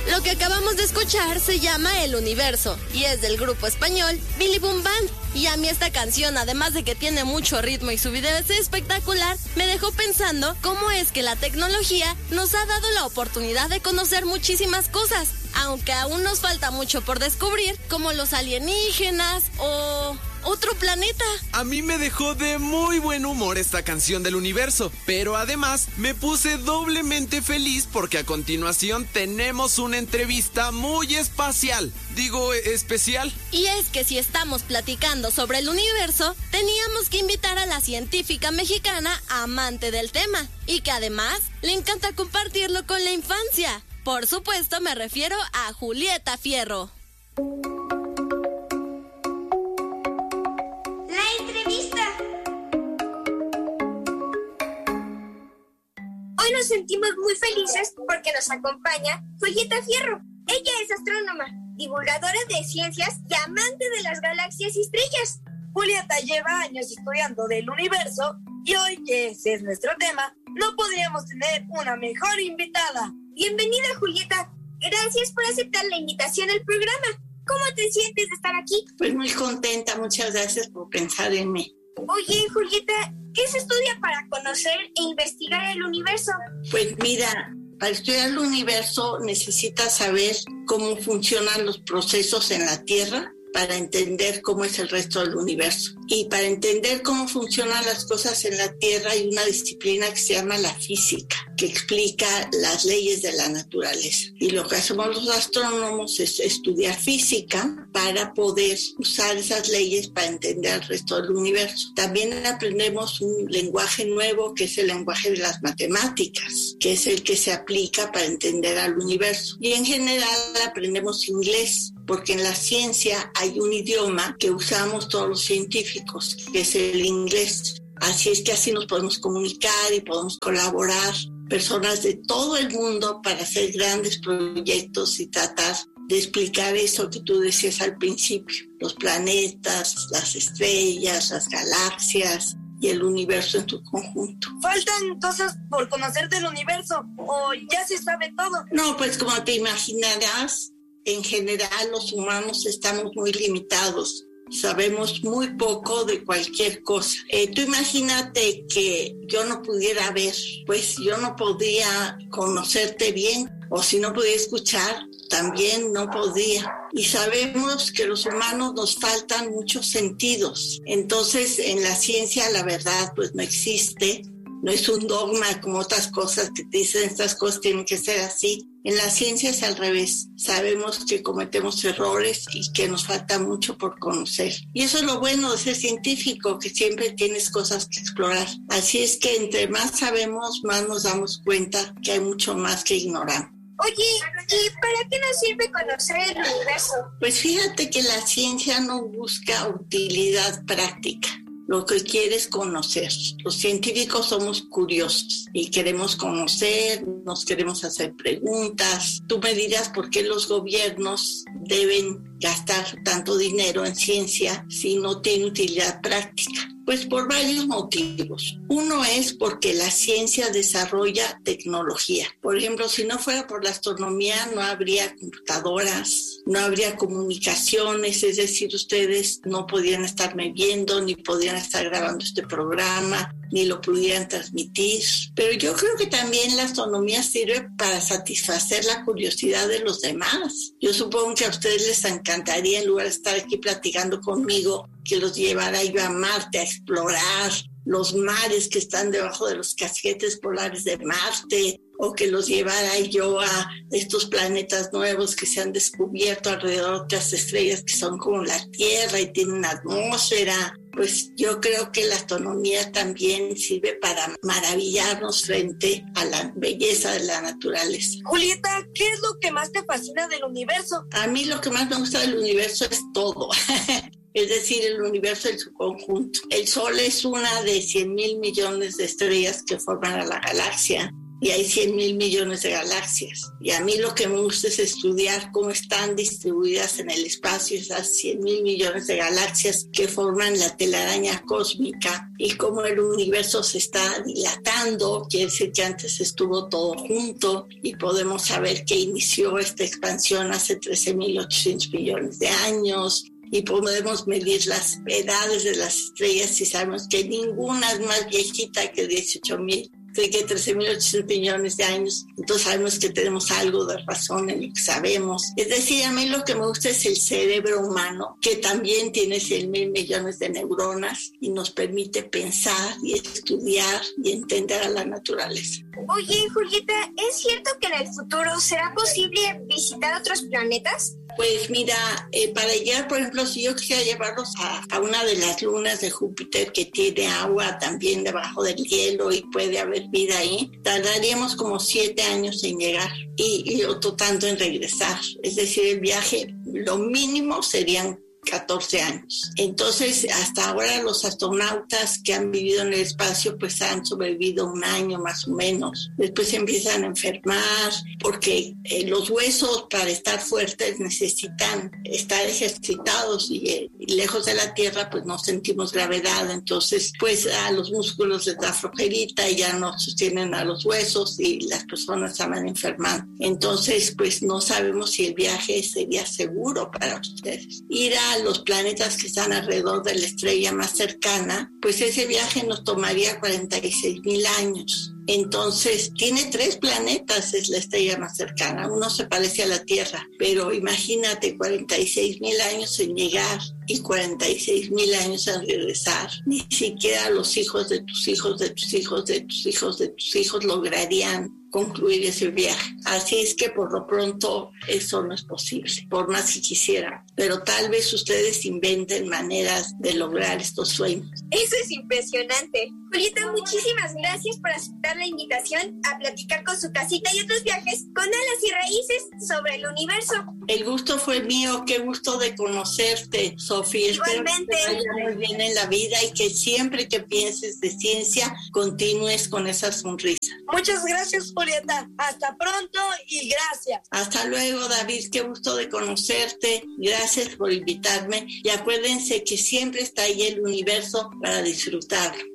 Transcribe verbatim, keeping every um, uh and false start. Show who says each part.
Speaker 1: Lo que acabamos de escuchar se llama El Universo y es del grupo español Billy Boom Band. Y a mí esta canción, además de que tiene mucho ritmo y su video es espectacular, me dejó pensando cómo es que la tecnología nos ha dado la oportunidad de conocer muchísimas cosas, aunque aún nos falta mucho por descubrir, como los alienígenas o otro planeta.
Speaker 2: A mí me dejó de muy buen humor esta canción del universo, pero además me puse doblemente feliz porque a continuación tenemos una entrevista muy espacial, digo especial.
Speaker 1: Y es que si estamos platicando sobre el universo, teníamos que invitar a la científica mexicana amante del tema y que además le encanta compartirlo con la infancia. Por supuesto me refiero a Julieta Fierro.
Speaker 3: Hoy nos sentimos muy felices porque nos acompaña Julieta Fierro. Ella es astrónoma, divulgadora de ciencias y amante de las galaxias y estrellas.
Speaker 4: Julieta lleva años estudiando del universo y hoy que ese es nuestro tema, no podríamos tener una mejor invitada.
Speaker 3: Bienvenida, Julieta. Gracias por aceptar la invitación al programa. ¿Cómo te sientes de estar aquí?
Speaker 5: Pues muy contenta, muchas gracias por pensar en mí.
Speaker 3: Oye, Julieta, ¿qué se estudia para conocer e investigar el universo?
Speaker 5: Pues mira, para estudiar el universo necesitas saber cómo funcionan los procesos en la Tierra para entender cómo es el resto del universo. Y para entender cómo funcionan las cosas en la Tierra hay una disciplina que se llama la física, que explica las leyes de la naturaleza. Y lo que hacemos los astrónomos es estudiar física para poder usar esas leyes para entender el resto del universo. También aprendemos un lenguaje nuevo que es el lenguaje de las matemáticas, que es el que se aplica para entender al universo. Y en general aprendemos inglés, porque en la ciencia hay un idioma que usamos todos los científicos, que es el inglés. Así es que así nos podemos comunicar y podemos colaborar personas de todo el mundo para hacer grandes proyectos y tratar de explicar eso que tú decías al principio, los planetas, las estrellas, las galaxias y el universo en su conjunto.
Speaker 4: ¿Faltan cosas por conocer del universo o ya se sabe todo?
Speaker 5: No, pues como te imaginarás, en general los humanos estamos muy limitados. Sabemos muy poco de cualquier cosa. Eh, tú imagínate que yo no pudiera ver, pues yo no podría conocerte bien, o si no pudiera escuchar, también no podía. Y sabemos que los humanos nos faltan muchos sentidos. Entonces, en la ciencia, la verdad, pues no existe. No es un dogma como otras cosas que te dicen estas cosas tienen que ser así. En la ciencia es al revés. Sabemos que cometemos errores y que nos falta mucho por conocer. Y eso es lo bueno de ser científico, que siempre tienes cosas que explorar. Así es que entre más sabemos, más nos damos cuenta que hay mucho más que ignorar.
Speaker 3: Oye, ¿y para qué nos sirve conocer el universo?
Speaker 5: Pues fíjate que la ciencia no busca utilidad práctica. Lo que quiere es conocer. Los científicos somos curiosos y queremos conocer, nos queremos hacer preguntas. Tú me dirás por qué los gobiernos deben gastar tanto dinero en ciencia si no tiene utilidad práctica. Pues por varios motivos. Uno es porque la ciencia desarrolla tecnología. Por ejemplo, si no fuera por la astronomía, no habría computadoras, no habría comunicaciones, es decir, ustedes no podrían estarme viendo, ni podrían estar grabando este programa, ni lo pudieran transmitir. Pero yo creo que también la astronomía sirve para satisfacer la curiosidad de los demás. Yo supongo que a ustedes les encantaría, en lugar de estar aquí platicando conmigo, que los llevara yo a Marte a explorar los mares que están debajo de los casquetes polares de Marte, o que los llevara yo a estos planetas nuevos que se han descubierto alrededor de otras estrellas que son como la Tierra y tienen una atmósfera. Pues yo creo que la astronomía también sirve para maravillarnos frente a la belleza de la naturaleza.
Speaker 4: Julieta, ¿qué es lo que más te fascina del universo?
Speaker 5: A mí lo que más me gusta del universo es todo. Es decir, el universo en su conjunto. El Sol es una de cien mil millones de estrellas que forman a la galaxia. y hay cien mil millones de galaxias. Y a mí lo que me gusta es estudiar cómo están distribuidas en el espacio esas cien mil millones de galaxias que forman la telaraña cósmica y cómo el universo se está dilatando. Quiere decir que antes estuvo todo junto y podemos saber que inició esta expansión hace trece mil ochocientos millones de años. Y podemos medir las edades de las estrellas y sabemos que ninguna es más viejita que dieciocho mil, que trece mil ochocientos millones de años. Entonces sabemos que tenemos algo de razón en lo que sabemos. Es decir, a mí lo que me gusta es el cerebro humano, que también tiene cien mil millones de neuronas y nos permite pensar y estudiar y entender a la naturaleza.
Speaker 3: Oye, Julieta, ¿es cierto que en el futuro será posible visitar otros planetas?
Speaker 5: Pues mira, eh, para llegar, por ejemplo, si yo quisiera llevarlos a, a una de las lunas de Júpiter que tiene agua también debajo del hielo y puede haber vida ahí, tardaríamos como siete años en llegar y, y otro tanto en regresar. Es decir, el viaje, lo mínimo serían catorce años. Entonces, hasta ahora los astronautas que han vivido en el espacio pues han sobrevivido un año más o menos. Después se empiezan a enfermar porque eh, los huesos para estar fuertes necesitan estar ejercitados y, eh, y lejos de la Tierra pues no sentimos gravedad. Entonces, pues a los músculos les da flojerita y ya no sostienen a los huesos y las personas se van enfermando. Entonces, pues no sabemos si el viaje sería seguro para ustedes. Ir a los planetas que están alrededor de la estrella más cercana, pues ese viaje nos tomaría cuarenta y seis mil años. Entonces, tiene tres planetas, es la estrella más cercana. Uno se parece a la Tierra, pero imagínate cuarenta y seis mil años en llegar y cuarenta y seis mil años en regresar. Ni siquiera los hijos de tus hijos, de tus hijos, de tus hijos, de tus hijos lograrían concluir ese viaje. Así es que por lo pronto eso no es posible, por más que quisieran. Pero tal vez ustedes inventen maneras de lograr estos sueños.
Speaker 3: Eso es impresionante. Julieta, muchísimas gracias por aceptar la invitación a platicar con su casita y otros viajes con alas y raíces sobre el universo.
Speaker 5: El gusto fue mío, qué gusto de conocerte, Sofía.
Speaker 3: Igualmente.
Speaker 5: Espero que te vaya muy bien en la vida y que siempre que pienses de ciencia continúes con esa sonrisa.
Speaker 4: Muchas gracias, Julieta. Hasta pronto y gracias.
Speaker 5: Hasta luego, David. Qué gusto de conocerte. Gracias por invitarme. Y acuérdense que siempre está ahí el universo para disfrutarlo.